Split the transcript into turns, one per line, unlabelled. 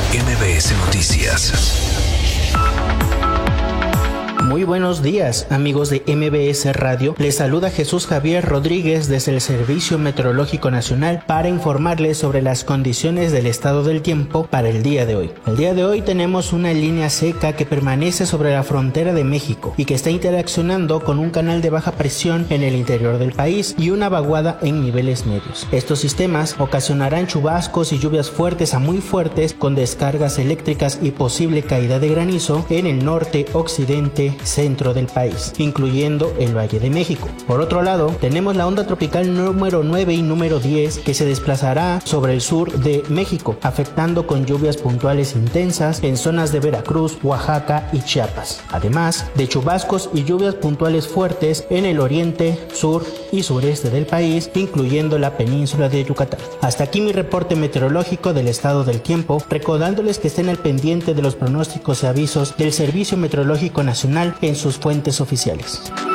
MBS Noticias.
Muy buenos días, amigos de MBS Radio. Les saluda Jesús Javier Rodríguez desde el Servicio Meteorológico Nacional para informarles sobre las condiciones del estado del tiempo para el día de hoy. El día de hoy tenemos una línea seca que permanece sobre la frontera de México y que está interaccionando con un canal de baja presión en el interior del país y una vaguada en niveles medios. Estos sistemas ocasionarán chubascos y lluvias fuertes a muy fuertes con descargas eléctricas y posible caída de granizo en el norte, occidente, centro del país, incluyendo el Valle de México. Por otro lado, tenemos la onda tropical número 9 y número 10 que se desplazará sobre el sur de México, afectando con lluvias puntuales intensas en zonas de Veracruz, Oaxaca y Chiapas, además de chubascos y lluvias puntuales fuertes en el oriente, sur y sureste del país, incluyendo la península de Yucatán. Hasta aquí mi reporte meteorológico del estado del tiempo, recordándoles que estén al pendiente de los pronósticos y avisos del Servicio Meteorológico Nacional en sus fuentes oficiales.